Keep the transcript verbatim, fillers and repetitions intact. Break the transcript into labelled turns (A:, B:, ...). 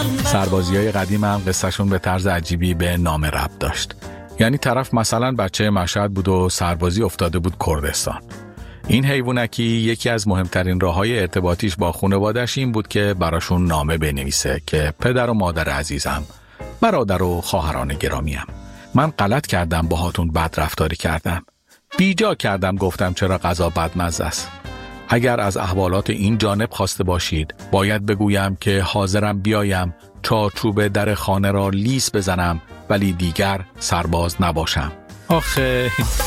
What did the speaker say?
A: سربازیای قدیم هم قصهشون به طرز عجیبی به نامه ربط داشت. یعنی طرف مثلا بچه مشهد بود و سربازی افتاده بود کردستان. این حیوانکی یکی از مهمترین راههای ارتباطیش با خانواده‌اش این بود که براشون نامه بنویسه که پدر و مادر عزیزم، برادر و خواهران گرامیم، من غلط کردم باهاتون بد رفتاری کردم. بیجا کردم گفتم چرا غذا بدمزه است. اگر از احوالات این جانب خواسته باشید باید بگویم که حاضرم بیایم چارچوب در خانه را لیس بزنم ولی دیگر سرباز نباشم. آخه